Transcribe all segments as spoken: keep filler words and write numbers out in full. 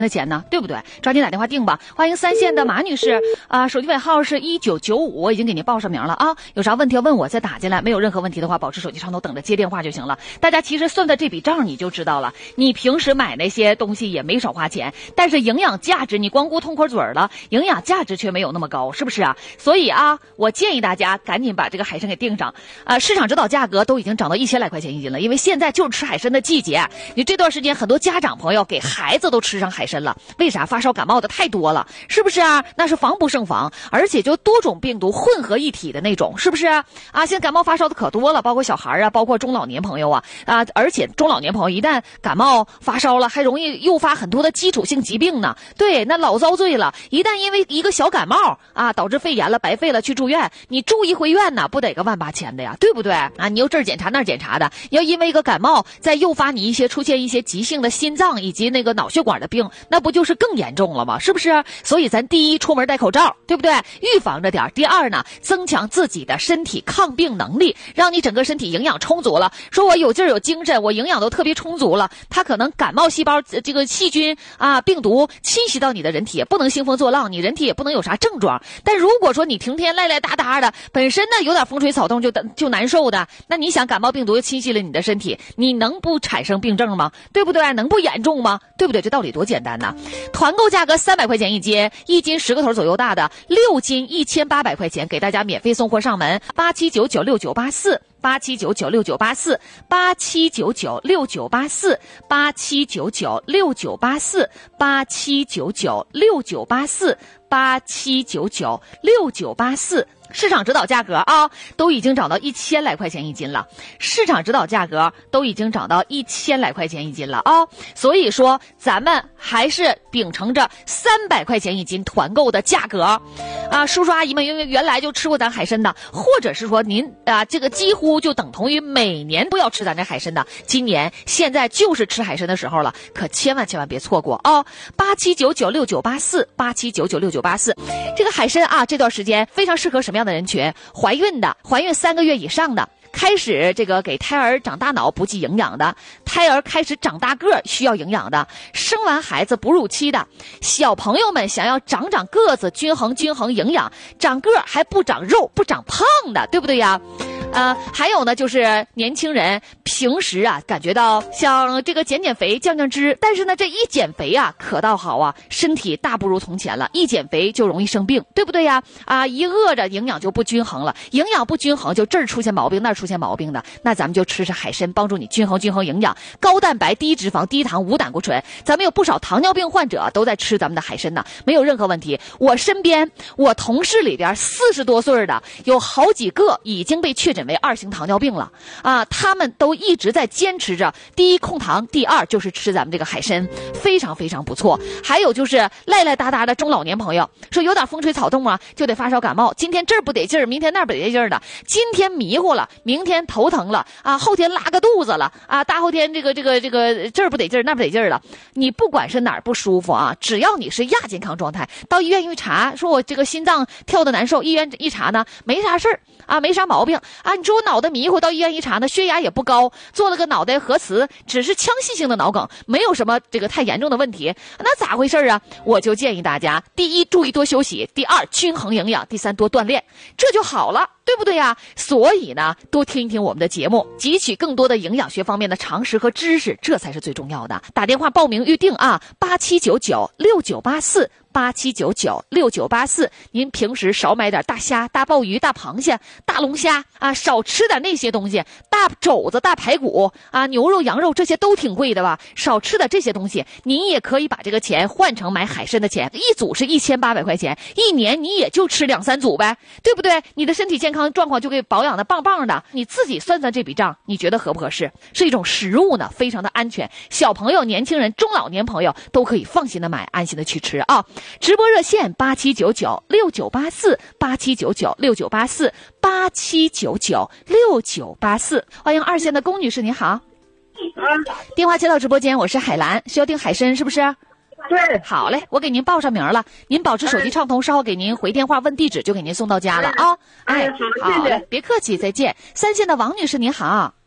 的钱呢，对不对？抓紧打电话订吧。欢迎三线的马女士啊、呃，手机尾号是一九九五，我已经给您报上名了啊。有啥问题要问我再打进来，没有任何问题的话，保持手机畅通，等着接电话就行了。大家其实算算这笔账你就知道了，你平时买那些东西也没少花钱，但是营养价值你光顾痛快嘴了，营养价值却没有那么高，是不是啊？所以啊，我建议大家赶紧把这个海参给订上啊、呃！市场指导价格都已经涨到一千来块钱一斤了，因为现在就是吃海参的季节。你这段时间很多家长朋友给孩子都吃上海参了，为啥？发烧感冒的太多了，是不是啊？那是防不胜防，而且就多种病毒混合一体的那种，是不是啊？啊，现在感冒发烧的可多了，包括小孩啊，包括中老年朋友啊啊！而且中老年朋友一旦感冒发烧了，还容易诱发很多的基础性疾病呢。对，那老遭罪了。一旦因为一个小感冒啊导致肺炎了，白费了去住院，你住一回院呢，不得个万八千的呀，对不对啊？你又这儿检查那儿检查的，要因为一个感冒再诱发你一些出现一些急性的心脏以及那个脑血管的病，那不就是更严重了吗？是不是？所以咱第一，出门戴口罩，对不对？预防着点。第二呢，增强自己的身体抗病能力，让你整个身体营养充足了。说我有劲儿有精神，我营养都特别充足了，它可能感冒细胞这个细菌啊病毒侵袭到你的人体，也不能兴风作浪，你人体也不能有啥症状。但如果说你天天赖赖哒哒的，本身呢有点风吹草动就就难受的，那你想感冒病毒又侵袭了你的身体，你能不产生病症吗？对不对？能不严重吗？对不对？这道理多简单呢！团购价格三百块钱一斤，一斤十个头左右大的，六斤一千八百块钱，给大家免费送货上门。八七九九六九八四，八七九九六九八四，八七九九六九八四，八七九九六九八四，八七九九六九八四，八七九九六九八四。市场指导价格啊，都已经涨到一千来块钱一斤了。市场指导价格都已经涨到一千来块钱一斤了啊，所以说咱们还是秉承着三百块钱一斤团购的价格啊。叔叔阿姨们因为原来就吃过咱海参的，或者是说您啊这个几乎就等同于每年都要吃咱这海参的，今年现在就是吃海参的时候了，可千万千万别错过啊！八七九九六九八四，八七九九六九八四，这个海参啊，这段时间非常适合什么样的人群？怀孕的，怀孕三个月以上的，开始这个给胎儿长大脑补给营养的，胎儿开始长大个需要营养的，生完孩子哺乳期的，小朋友们想要长长个子，均衡均衡营养，长个还不长肉不长胖的，对不对呀？呃，还有呢，就是年轻人平时啊，感觉到像这个减减肥、降降脂，但是呢，这一减肥啊，可倒好啊，身体大不如从前了。一减肥就容易生病，对不对呀？啊，一饿着营养就不均衡了，营养不均衡就这儿出现毛病，那儿出现毛病的。那咱们就吃吃海参，帮助你均衡均衡营养，高蛋白、低脂肪、低糖、无胆固醇。咱们有不少糖尿病患者都在吃咱们的海参呢，没有任何问题。我身边，我同事里边四十多岁的有好几个已经被确诊为二型糖尿病了啊！他们都一直在坚持着，第一控糖，第二就是吃咱们这个海参，非常非常不错。还有就是赖赖哒哒的中老年朋友，说有点风吹草动啊，就得发烧感冒，今天这儿不得劲儿，明天那儿不得劲儿的，今天迷糊了，明天头疼了啊，后天拉个肚子了啊，大后天这个这个这个这儿不得劲儿，那儿不得劲儿了。你不管是哪儿不舒服啊，只要你是亚健康状态，到医院一查，说我这个心脏跳的难受，医院一查呢，没啥事儿啊，没啥毛病啊。你说我脑袋迷糊，到医院一查呢，血压也不高，做了个脑袋核磁，只是腔隙性的脑梗，没有什么这个太严重的问题，那咋回事啊？我就建议大家，第一，注意多休息；第二，均衡营养；第三，多锻炼，这就好了，对不对呀？所以呢，多听一听我们的节目，汲取更多的营养学方面的常识和知识，这才是最重要的。打电话报名预定啊，八七九九六九八四。八七九九六九八四，您平时少买点大虾、大鲍鱼、大螃蟹、大龙虾啊，少吃点那些东西，大肘子、大排骨啊，牛肉、羊肉这些都挺贵的吧？少吃点这些东西，您也可以把这个钱换成买海参的钱，一组是一千八百块钱，一年你也就吃两三组呗，对不对？你的身体健康状况就给保养的棒棒的，你自己算算这笔账，你觉得合不合适？是一种食物呢，非常的安全，小朋友、年轻人、中老年朋友都可以放心的买，安心的去吃啊。直播热线八七九九六九八四，八七九九六九八四，八七九九六九八四。欢迎二线的龚女士，你好。电话接到直播间，我是海兰，需要订海参是不是？ 对， 好嘞，我给您报上名了，您保持手机畅通，稍后给您回电话问地址，就给您送到家了啊。哎，好嘞，别客气，再见。三线的王女士，您好。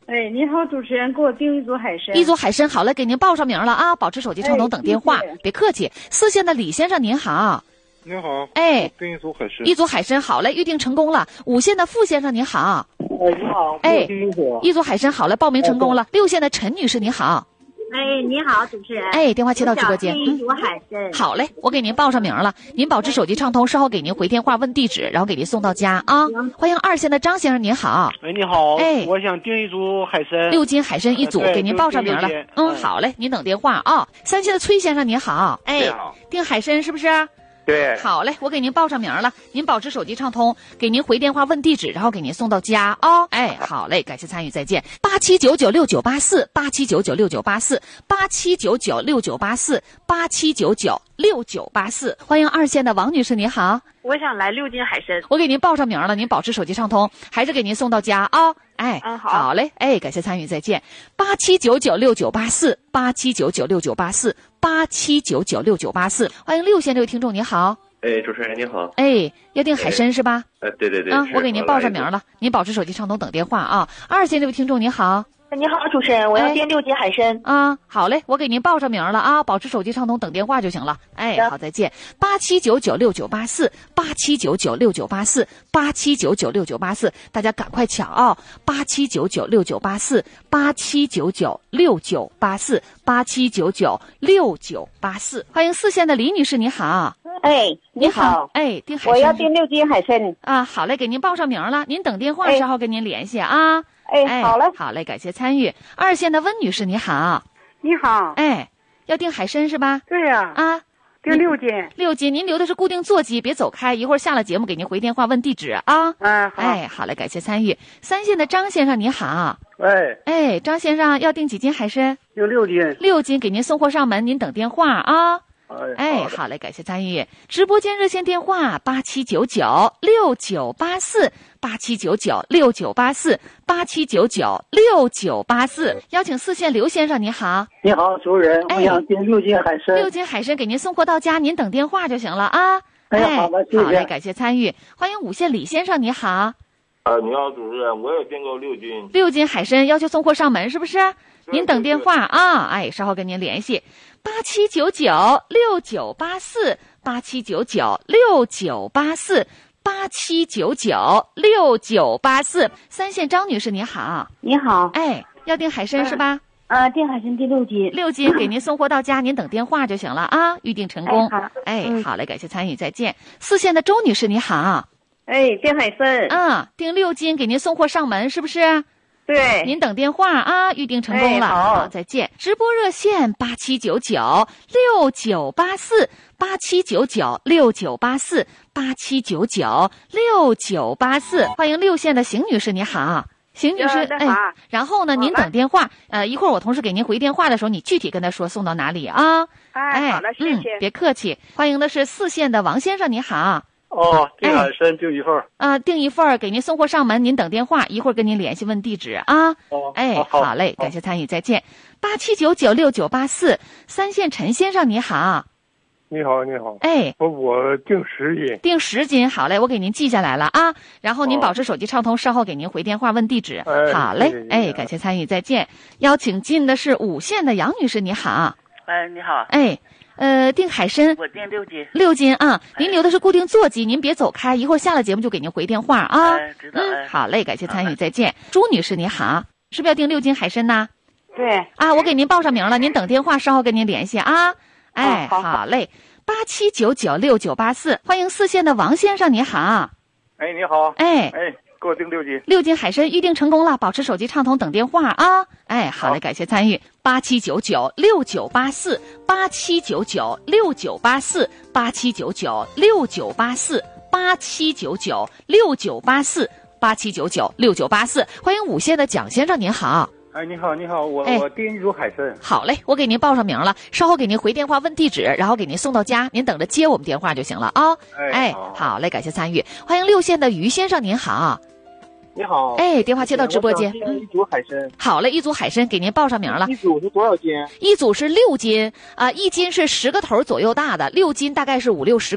哎，你好，主持人，给我订一组海参。 一组海参，好嘞，给您报上名了啊，保持手机畅通等电话， 哎、 别客气。四线的李先生您好。 您好， 哎， 订一组海参。 一组海参，好嘞，预定成功了。五线的傅先生您好。 哎，你好， 哎， 订一组。 一组海参，好嘞，报名成功了。哎、六线的陈女士您好。 哎，你好，主持人。 哎，电话接到直播间。 订一组海参、 嗯。好嘞，我给您报上名了，您保持手机畅通，稍后给您回电话问地址，然后给您送到家啊。嗯、欢迎二线的张先生您好。 哎，你好。 哎， 我想订一组海参。 六斤海参一组， 呃、 给您报上名了。嗯，好嘞，您等电话啊。三线的崔先生您好。哎，订海参是不是？ 对， 好嘞，我给您报上名了，您保持手机畅通，给您回电话问地址，然后给您送到家啊、哦。哎，好嘞，感谢参与，再见。八七九九六九八四，八七九九六九八四，八七九九六九八四，八七九九六九八四。欢迎二线的王女士，你好。 我想来六斤海参， 我给您报上名了，您保持手机畅通，还是给您送到家啊、哦。哎， 嗯，好， 好嘞，哎，感谢参与，再见。八七九九六九八四，八七九九六九八四，八七九九六九八四。欢迎六线这位听众，你好。 哎，主持人你好。 哎，要订海参是吧？ 呃，对对对。 啊，我给您报上名了，您保持手机畅通等电话啊。二线这位听众你好。 你好，主持人，我要订六斤海参、 哎、啊。好嘞，我给您报上名了啊，保持手机畅通等电话就行了。哎，好，再见。八七九九六九八四，八七九九六九八四，八七九九六九八四，大家赶快抢啊！八七九九六九八四，八七九九六九八四，八七九九六九八四。欢迎四线的李女士，你好。 哎，你好。 哎，订海参。 我要订六斤海参啊。好嘞，给您报上名了，您等电话时候跟您联系啊。 哎，哎好嘞， 好嘞，感谢参与。二线的温女士，你好。 你好。 哎，要订海参是吧？ 对呀、 啊。啊， 订六斤。 六斤，您留的是固定座机，别走开，一会儿下了节目给您回电话问地址啊。 嗯，好。 哎，好嘞，感谢参与。三线的张先生，你好。 哎。 哎，张先生要订几斤海参？ 订六斤。 六斤，给您送货上门，您等电话啊。 哎， 好, 好嘞，感谢参与。直播间热线电话八七九九六九八四，八七九九六九八四，八七九九六九八四。邀请四线刘先生，你好。 你好，主持人， 哎、 我想订六斤海参。 六斤海参给您送货到家，您等电话就行了啊。 哎，哎好的，谢谢。 好嘞，感谢参与。欢迎五线李先生，你好。 啊，你好，主持人，我也订购六斤。 六斤海参要求送货上门，是不是？您等电话啊，哎，稍后跟您联系。八七九九六九八四，八七九九六九八四，八七九九六九八四。三线张女士，你好。 你好。 哎，要订海参是吧？ 啊，订海参订六斤。 六斤给您送货到家，您等电话就行了啊。预定成功。 哎，好， 哎嗯、好嘞，感谢参与，再见。四线的周女士，你好。 哎，订海参。 嗯，订六斤给您送货上门，是不是？ 对， 您等电话啊，预定成功了。 哎、好, 好，再见。直播热线八七九九六九八四，八七九九六九八四，八七九九六九八四。欢迎六线的邢女士，你好。邢女士，哎，然后呢，您等电话，呃，一会儿我同事给您回电话的时候，你具体跟他说送到哪里啊？ 哎，好了，谢谢、 嗯，别客气。欢迎的是四线的王先生，你好。 哦，订海参订一份儿。 啊、呃，订一份儿，给您送货上门，您等电话，一会儿跟您联系问地址啊。 哦， 哎， 好, 好嘞，感谢参与，再见。八七九九六九八四，三线陈先生你好。 你好，你好。 哎， 我我订十斤。 订十斤，好嘞，我给您记下来了啊。然后您保持手机畅通，稍后给您回电话问地址。 哎、 好嘞， 谢谢哎，感谢参与，再见。邀请进的是五线的杨女士，你好。 哎，你好。 哎。呃，订海参， 我订六斤， 六斤啊！您留的是固定座机，您别走开，一会儿下了节目就给您回电话啊。 哎，知道。 嗯，好嘞，感谢参与，再见。朱女士，你好，是不是要订六斤海参呢？ 对。 啊，我给您报上名了，您等电话，稍后跟您联系啊。哎， 好, 好, 好嘞，八七九九六九八四，欢迎四线的王先生，你好。 哎，你好。 哎哎。给我订六斤， 六斤海参预定成功了，保持手机畅通等电话啊！哎，好嘞，感谢参与，八七九九六九八四，八七九九六九八四，八七九九六九八四，八七九九六九八四，八七九九六九八四。欢迎五线的蒋先生，您好。 哎，你好，你好，我、 哎、 我订一组海参。 好嘞，我给您报上名了，稍后给您回电话问地址，然后给您送到家，您等着接我们电话就行了啊！ 哎， 哎好, 好嘞，感谢参与，欢迎六线的于先生，您好。 你好， 哎，电话接到直播间。 嗯，一组海参。 好嘞，一组海参给您报上名了。 一组是多少斤？ 一组是六斤啊、呃，一斤是十个头左右大的，六斤大概是五六十根儿。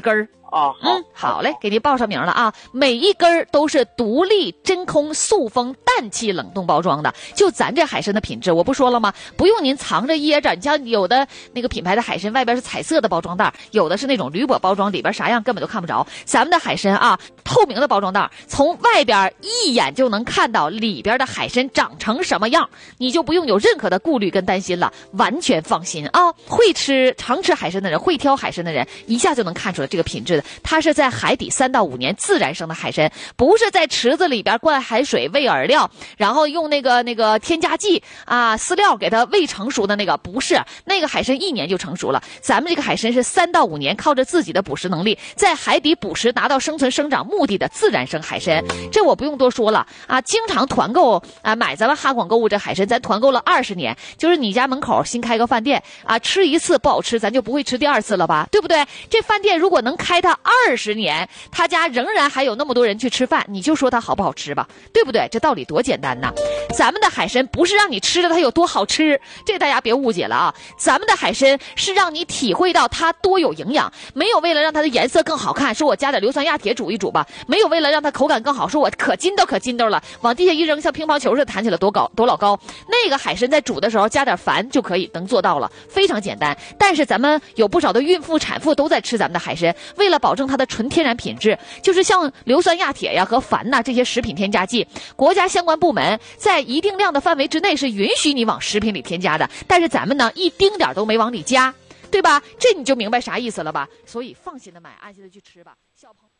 啊，好， 嗯，好嘞，给您报上名了啊！每一根都是独立真空塑封氮气冷冻包装的，就咱这海参的品质，我不说了吗？不用您藏着掖着，你像有的那个品牌的海参外边是彩色的包装袋，有的是那种铝箔包装，里边啥样根本都看不着。咱们的海参啊，透明的包装袋，从外边一眼就能看到里边的海参长成什么样，你就不用有任何的顾虑跟担心了，完全放心啊！会吃常吃海参的人，会挑海参的人，一下就能看出来这个品质。它是在海底三到五年自然生的海参，不是在池子里边灌海水喂饵料，然后用那个那个添加剂啊饲料给它喂成熟的那个，不是那个海参一年就成熟了。咱们这个海参是三到五年靠着自己的捕食能力，在海底捕食达到生存生长目的的自然生海参，这我不用多说了啊！经常团购啊，买咱们哈广购物这海参，咱团购了二十年，就是你家门口新开个饭店啊，吃一次不好吃，咱就不会吃第二次了吧，对不对？这饭店如果能开它二十年，他家仍然还有那么多人去吃饭，你就说它好不好吃吧，对不对？这道理多简单呐！咱们的海参不是让你吃了它有多好吃，这大家别误解了啊！咱们的海参是让你体会到它多有营养，没有为了让它的颜色更好看，说我加点硫酸亚铁煮一煮吧，没有为了让它口感更好，说我可筋道可筋道了，往地下一扔像乒乓球似的弹起来多高多老高。那个海参在煮的时候加点矾就可以能做到了，非常简单。但是咱们有不少的孕妇产妇都在吃咱们的海参，为了保证它的纯天然品质，就是像硫酸亚铁呀和矾呐这些食品添加剂，国家相关部门在一定量的范围之内是允许你往食品里添加的，但是咱们呢一丁点都没往里加，对吧？这你就明白啥意思了吧？所以放心的买，安心的去吃吧，小朋友。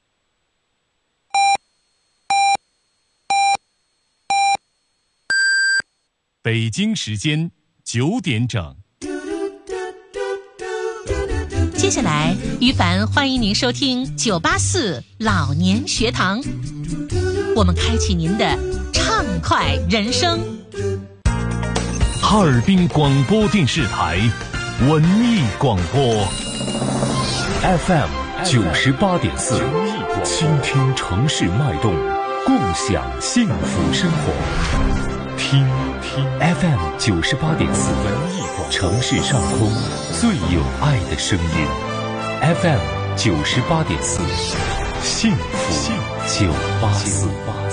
北京时间九点整。 接下来，于凡欢迎您收听九八四老年学堂，我们开启您的畅快人生。 哈尔滨广播电视台文艺广播 F M 九十八点四，倾听城市脉动，共享幸福生活。听听 F M 九十八点四，文艺广播，城市上空最有爱的声音。F M 九十八点四，幸福九八四。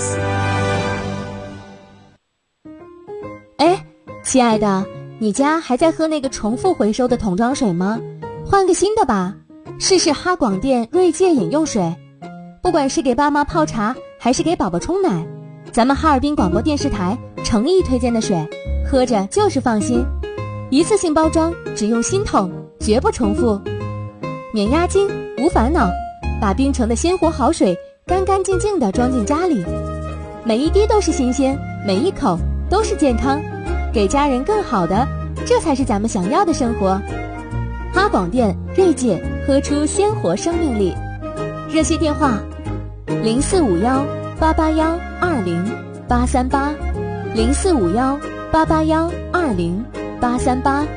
哎，亲爱的，你家还在喝那个重复回收的桶装水吗？换个新的吧，试试哈广电锐界饮用水。不管是给爸妈泡茶，还是给宝宝冲奶，咱们哈尔滨广播电视台诚意推荐的水，喝着就是放心。一次性包装，只用新桶，绝不重复，免押金，无烦恼，把冰城的鲜活好水干干净净地装进家里，每一滴都是新鲜，每一口都是健康，给家人更好的，这才是咱们想要的生活。哈广电锐界，喝出鲜活生命力。热线电话零四五幺八八幺二零八三八，零四五幺八八幺二零八三八。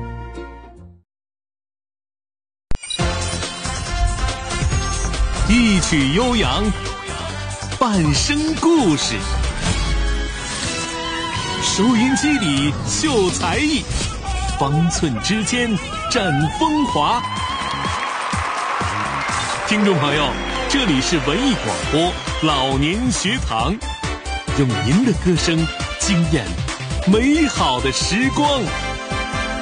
一曲悠扬，半生故事。收音机里秀才艺，方寸之间展风华。听众朋友，这里是文艺广播老年学堂，用您的歌声惊艳美好的时光。